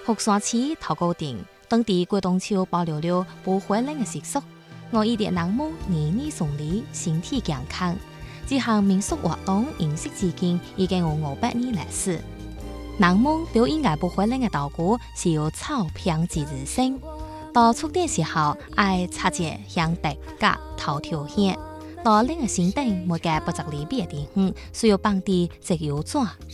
福山市头高顶，当地过冬秋保留了不回冷的习俗。我伊啲人们年年顺利，身体健康。这项民俗活动延续至今已经有500年历史。人们表演嘅不回冷嘅道具是由草编织而成。到出店时候，爱插节向大家头条线。到冷嘅身顶，每个不着离别的地方，需要绑啲直油纸